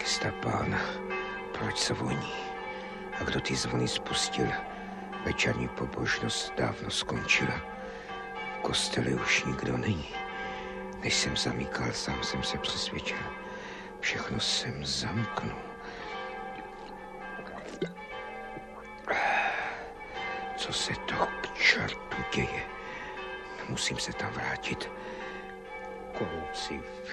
Krista Pána, proč zvoní? A kdo ty zvony spustil? Večerní pobožnost dávno skončila. V kostele už nikdo není. Než jsem zamykal, sám jsem se přesvědčil. Všechno jsem zamknul. Co se to k čertu děje? Musím se tam vrátit. Kouci